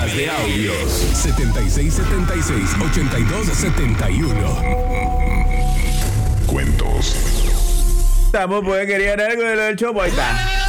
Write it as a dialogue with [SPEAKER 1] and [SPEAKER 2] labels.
[SPEAKER 1] Notas de audios 7676-8271.
[SPEAKER 2] Estamos, pues querían algo de lo del Chopo. Ahí está.